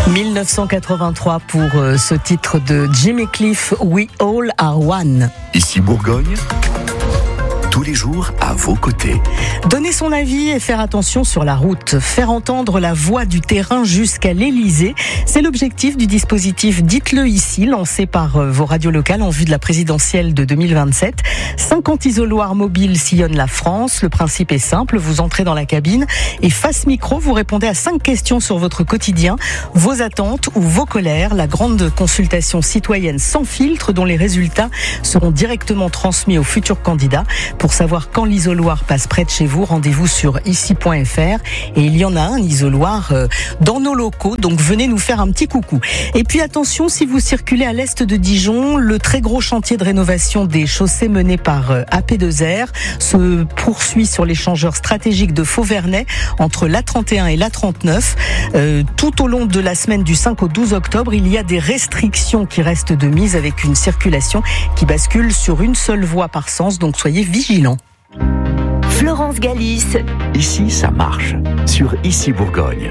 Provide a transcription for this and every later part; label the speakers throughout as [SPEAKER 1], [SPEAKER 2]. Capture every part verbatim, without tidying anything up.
[SPEAKER 1] dix-neuf cent quatre-vingt-trois pour euh, ce titre de Jimmy Cliff, We All Are One.
[SPEAKER 2] Ici Bourgogne, tous les jours à vos côtés.
[SPEAKER 1] Donner son avis et faire attention sur la route. Faire entendre la voix du terrain jusqu'à l'Élysée. C'est l'objectif du dispositif Dites-le ici, lancé par vos radios locales en vue de la présidentielle de deux mille vingt-sept. cinquante isoloirs mobiles sillonnent la France. Le principe est simple. Vous entrez dans la cabine et face micro, vous répondez à cinq questions sur votre quotidien, vos attentes ou vos colères. La grande consultation citoyenne sans filtre dont les résultats seront directement transmis aux futurs candidats. Pour savoir quand l'isoloir passe près de chez vous, rendez-vous sur ici point f r et il y en a un isoloir dans nos locaux, donc venez nous faire un petit coucou. Et puis attention, si vous circulez à l'est de Dijon, le très gros chantier de rénovation des chaussées mené par A P deux R se poursuit sur l'échangeur stratégique de Fauvernais entre l'A trente et un et l'A trente-neuf. Euh, tout au long de la semaine du cinq au douze octobre, il y a des restrictions qui restent de mise avec une circulation qui bascule sur une seule voie par sens, donc soyez vigilants.
[SPEAKER 3] Florence Galis.
[SPEAKER 2] Ici, ça marche. Sur Ici Bourgogne.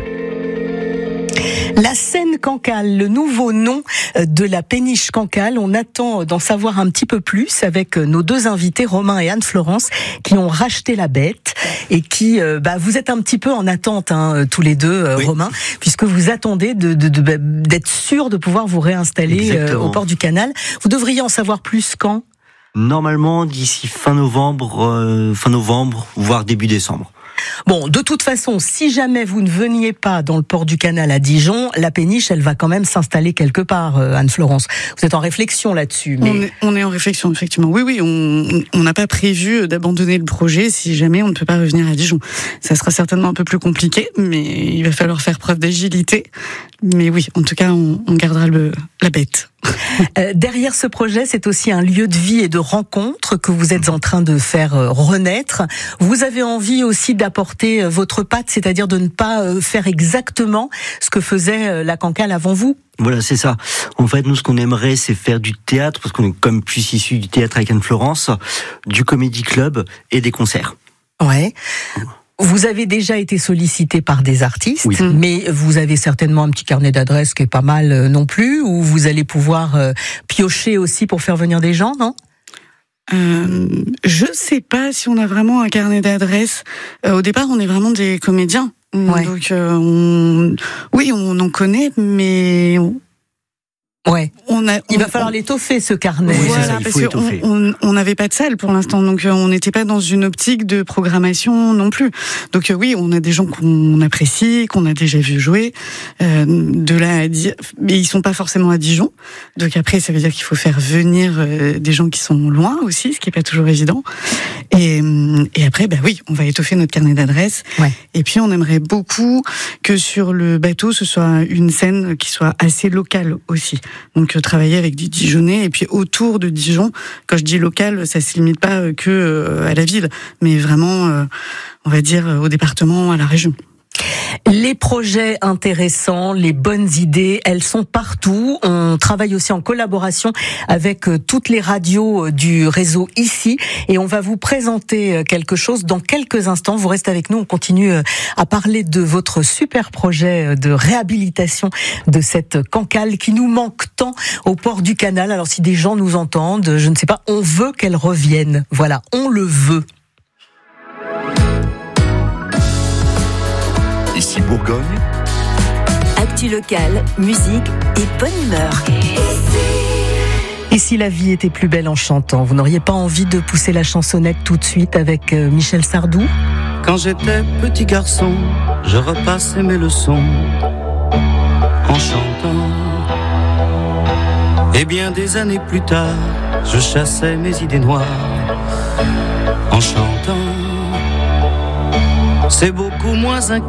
[SPEAKER 1] La Seine Cancale, le nouveau nom de la péniche Cancale. On attend d'en savoir un petit peu plus avec nos deux invités, Romain et Anne-Florence, qui ont racheté la bête et qui, bah, vous êtes un petit peu en attente, hein, tous les deux, oui. Romain, puisque vous attendez de, de, de, d'être sûr de pouvoir vous réinstaller Exactement. Au port du Canal. Vous devriez en savoir plus quand ?
[SPEAKER 4] Normalement, d'ici fin novembre, euh, fin novembre, voire début décembre.
[SPEAKER 1] Bon, de toute façon, si jamais vous ne veniez pas dans le port du Canal à Dijon, la péniche, elle va quand même s'installer quelque part, Anne-Florence. Vous êtes en réflexion là-dessus. Mais...
[SPEAKER 5] On, est, on est en réflexion, effectivement. Oui, oui, on n'a pas prévu d'abandonner le projet si jamais on ne peut pas revenir à Dijon. Ça sera certainement un peu plus compliqué, mais il va falloir faire preuve d'agilité. Mais oui, en tout cas, on, on gardera le, la bête.
[SPEAKER 1] Euh, derrière ce projet, c'est aussi un lieu de vie et de rencontre que vous êtes en train de faire euh, renaître. Vous avez envie aussi d'apporter euh, votre patte, c'est-à-dire de ne pas euh, faire exactement ce que faisait euh, la Cancale avant vous.
[SPEAKER 4] Voilà, c'est ça. En fait, nous, ce qu'on aimerait, c'est faire du théâtre, parce qu'on est comme plus issu du théâtre avec Anne-Florence, du comédie club et des concerts.
[SPEAKER 1] Ouais. Vous avez déjà été sollicité par des artistes,
[SPEAKER 4] oui.
[SPEAKER 1] mais vous avez certainement un petit carnet d'adresses qui est pas mal non plus, où vous allez pouvoir euh, piocher aussi pour faire venir des gens, non ?
[SPEAKER 5] Euh, je sais pas si on a vraiment un carnet d'adresses. Euh, au départ, on est vraiment des comédiens.
[SPEAKER 1] Ouais.
[SPEAKER 5] Donc, euh, on... oui, on en connaît, mais...
[SPEAKER 1] Ouais.
[SPEAKER 5] On a, on,
[SPEAKER 1] il va falloir l'étoffer, ce carnet.
[SPEAKER 4] Oui,
[SPEAKER 5] voilà,
[SPEAKER 4] c'est ça, il faut
[SPEAKER 5] parce
[SPEAKER 4] étoffer.
[SPEAKER 5] qu'on n'avait pas de salle pour l'instant, donc euh, on n'était pas dans une optique de programmation non plus. Donc euh, oui, on a des gens qu'on apprécie, qu'on a déjà vu jouer. Euh, de là à dire, mais ils sont pas forcément à Dijon. Donc après, ça veut dire qu'il faut faire venir euh, des gens qui sont loin aussi, ce qui est pas toujours évident. Et, et après, bah oui, on va étoffer notre carnet d'adresses.
[SPEAKER 1] Ouais.
[SPEAKER 5] Et puis on aimerait beaucoup que sur le bateau, ce soit une scène qui soit assez locale aussi. Donc euh, travailler avec des Dijonnais et puis autour de Dijon. Quand je dis local, ça se limite pas que euh, à la ville, mais vraiment, euh, on va dire au département, à la région.
[SPEAKER 1] Les projets intéressants, les bonnes idées, elles sont partout. On travaille aussi en collaboration avec toutes les radios du réseau ici et on va vous présenter quelque chose dans quelques instants. Vous restez avec nous, on continue à parler de votre super projet de réhabilitation de cette Cancale qui nous manque tant au port du Canal. Alors si des gens nous entendent, je ne sais pas, on veut qu'elle revienne. Voilà, on le veut.
[SPEAKER 2] Ici Bourgogne.
[SPEAKER 3] Actu locale, musique et bonne humeur.
[SPEAKER 1] Et si la vie était plus belle en chantant, vous n'auriez pas envie de pousser la chansonnette tout de suite avec Michel Sardou ?
[SPEAKER 6] Quand j'étais petit garçon, je repassais mes leçons en chantant. Et bien des années plus tard, je chassais mes idées noires en chantant. C'est beaucoup moins inquiétant.